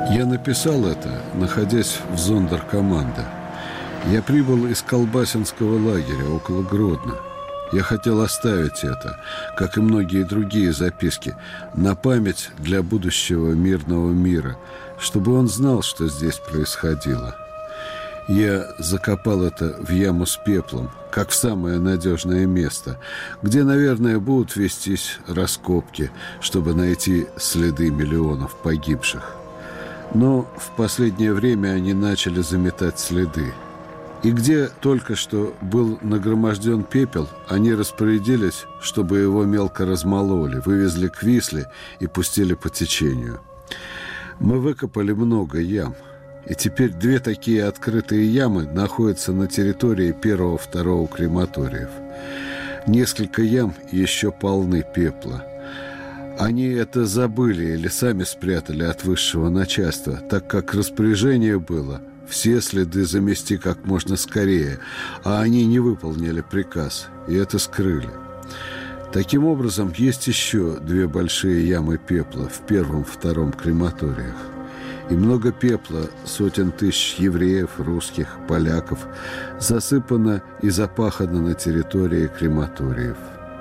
Я написал это, находясь в зондеркоманде. Я прибыл из Колбасинского лагеря около Гродно. Я хотел оставить это, как и многие другие записки, на память для будущего мирного мира, чтобы он знал, что здесь происходило. Я закопал это в яму с пеплом, как в самое надежное место, где, наверное, будут вестись раскопки, чтобы найти следы миллионов погибших. Но в последнее время они начали заметать следы. И где только что был нагроможден пепел, они распорядились, чтобы его мелко размололи, вывезли к Висле и пустили по течению. Мы выкопали много ям, и теперь 2 такие открытые ямы находятся на территории 1-2 крематориев. Несколько ям еще полны пепла. Они это забыли или сами спрятали от высшего начальства, так как распоряжение было все следы замести как можно скорее, а они не выполнили приказ, и это скрыли. Таким образом, есть еще 2 большие ямы пепла в 1-2 крематориях. И много пепла, сотен тысяч евреев, русских, поляков, засыпано и запахано на территории крематориев.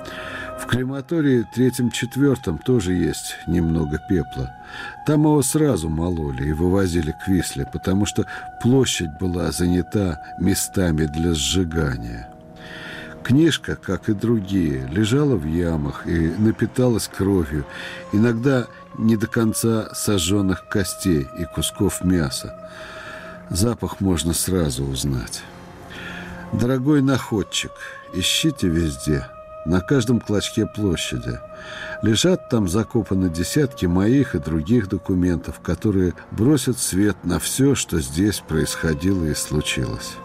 В крематории 3-4 тоже есть немного пепла. Там его сразу мололи и вывозили к Висле, потому что площадь была занята местами для сжигания. Книжка, как и другие, лежала в ямах и напиталась кровью, иногда не до конца сожженных костей и кусков мяса. Запах можно сразу узнать. Дорогой находчик, ищите везде. На каждом клочке площади. Лежат там закопаны десятки моих и других документов, которые бросят свет на все, что здесь происходило и случилось.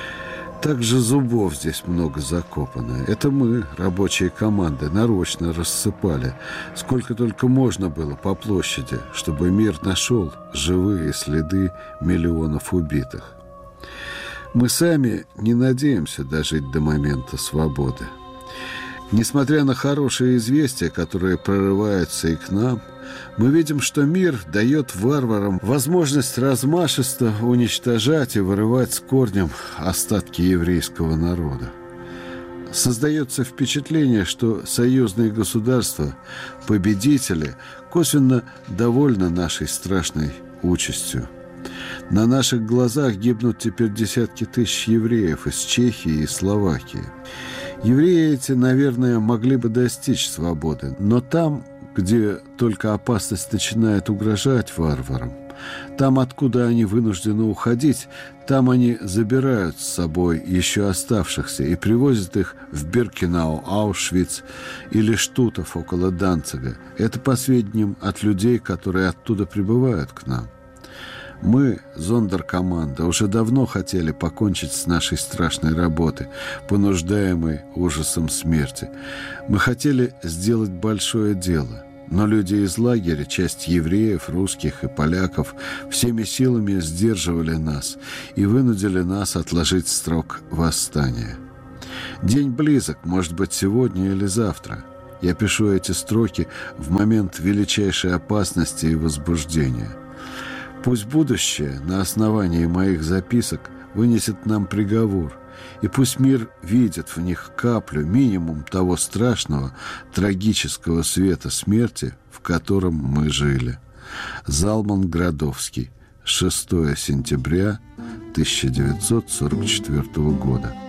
Также зубов здесь много закопано. Это мы, рабочие команды, нарочно рассыпали, сколько только можно было по площади, чтобы мир нашел живые следы миллионов убитых. Мы сами не надеемся дожить до момента свободы. Несмотря на хорошие известия, которые прорываются и к нам, мы видим, что мир дает варварам возможность размашисто уничтожать и вырывать с корнем остатки еврейского народа. Создается впечатление, что союзные государства, победители, косвенно довольны нашей страшной участью. На наших глазах гибнут теперь десятки тысяч евреев из Чехии и Словакии. Евреи эти, наверное, могли бы достичь свободы, но там, где только опасность начинает угрожать варварам, там, откуда они вынуждены уходить, там они забирают с собой еще оставшихся и привозят их в Биркенау, Аушвиц или Штутов около Данцига. Это по сведениям от людей, которые оттуда прибывают к нам. Мы, зондеркоманда, уже давно хотели покончить с нашей страшной работой, понуждаемой ужасом смерти. Мы хотели сделать большое дело, но люди из лагеря, часть евреев, русских и поляков, всеми силами сдерживали нас и вынудили нас отложить срок восстания. День близок, может быть, сегодня или завтра. Я пишу эти строки в момент величайшей опасности и возбуждения. Пусть будущее на основании моих записок вынесет нам приговор, и пусть мир видит в них каплю, минимум того страшного, трагического света смерти, в котором мы жили. Залман Градовский. 6 сентября 1944 года.